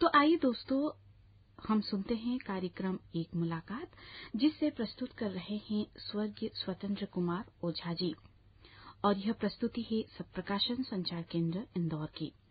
तो आइए दोस्तों, हम सुनते हैं कार्यक्रम एक मुलाकात, जिससे प्रस्तुत कर रहे हैं स्वर्गीय स्वतंत्र कुमार ओझा जी, और यह प्रस्तुति है सब प्रकाशन संचार केंद्र इंदौर की।